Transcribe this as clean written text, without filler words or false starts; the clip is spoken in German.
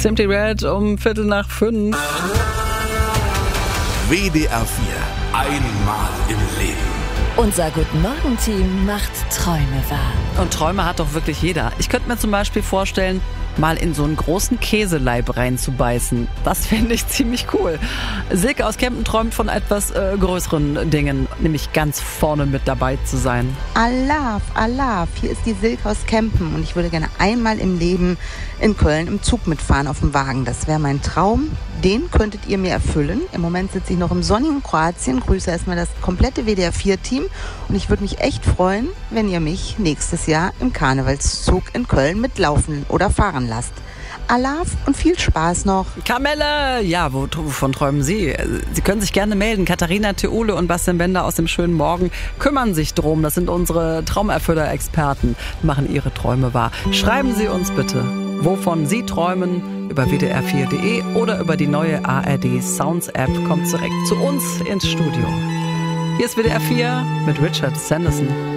Simply Red um 4:45. WDR 4. Einmal im Leben. Unser Guten-Morgen-Team macht Träume wahr. Und Träume hat doch wirklich jeder. Ich könnte mir zum Beispiel vorstellen, mal in so einen großen Käseleib reinzubeißen. Das fände ich ziemlich cool. Silke aus Kempen träumt von etwas größeren Dingen, nämlich ganz vorne mit dabei zu sein. Alaf, hier ist die Silke aus Kempen und ich würde gerne einmal im Leben in Köln im Zug mitfahren auf dem Wagen. Das wäre mein Traum. Den könntet ihr mir erfüllen. Im Moment sitze ich noch im sonnigen Kroatien, grüße erstmal das komplette WDR-4-Team und ich würde mich echt freuen, wenn ihr mich nächstes Jahr im Karnevalszug in Köln mitlaufen oder fahren lasst. Alaf und viel Spaß noch. Kamelle! Ja, wovon träumen Sie? Sie können sich gerne melden. Katharina Theole und Bastian Bender aus dem schönen Morgen kümmern sich drum. Das sind unsere Traumerfüller-Experten, machen Ihre Träume wahr. Schreiben Sie uns bitte, wovon Sie träumen, über wdr4.de oder über die neue ARD Sounds App. Kommt direkt zu uns ins Studio. Hier ist WDR 4 mit Richard Sanderson.